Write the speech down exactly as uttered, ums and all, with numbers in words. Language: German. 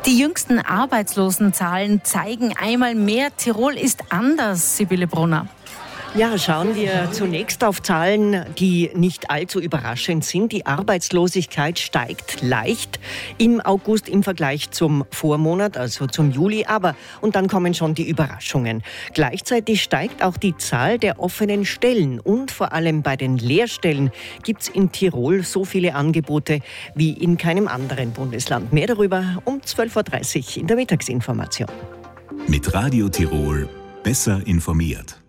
Die jüngsten Arbeitslosenzahlen zeigen einmal mehr, Tirol ist anders, Sibylle Brunner. Ja, schauen wir zunächst auf Zahlen, die nicht allzu überraschend sind. Die Arbeitslosigkeit steigt leicht im August im Vergleich zum Vormonat, also zum Juli. Aber, und dann kommen schon die Überraschungen. Gleichzeitig steigt auch die Zahl der offenen Stellen. Und vor allem bei den Lehrstellen gibt es in Tirol so viele Angebote wie in keinem anderen Bundesland. Mehr darüber um zwölf Uhr dreißig in der Mittagsinformation. Mit Radio Tirol besser informiert.